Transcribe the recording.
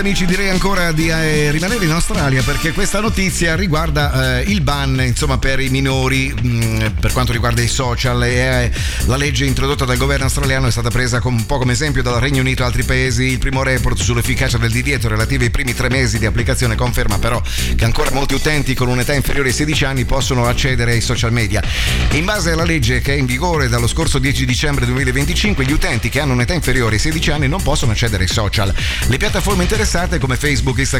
Amici, direi ancora di rimanere in Australia, perché questa notizia riguarda il ban, insomma, per i minori per quanto riguarda i social. La legge introdotta dal governo australiano è stata presa un po' come esempio dal Regno Unito e altri paesi. Il primo report sull'efficacia del divieto relativo ai primi 3 mesi di applicazione conferma però che ancora molti utenti con un'età inferiore ai 16 anni possono accedere ai social media. In base alla legge che è in vigore dallo scorso 10 dicembre 2025, gli utenti che hanno un'età inferiore ai 16 anni non possono accedere ai social. Le piattaforme interessate come Facebook, Instagram